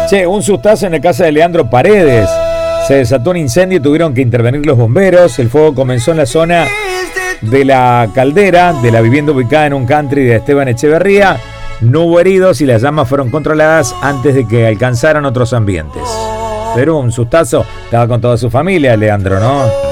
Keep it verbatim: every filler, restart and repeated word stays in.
Che, un sustazo en la casa de Leandro Paredes. Se desató un incendio y tuvieron que intervenir los bomberos. El fuego comenzó en la zona de la caldera de la vivienda ubicada en un country de Esteban Echeverría. No hubo heridos y las llamas fueron controladas antes de que alcanzaran otros ambientes. Pero un sustazo, estaba con toda su familia, Leandro, ¿no?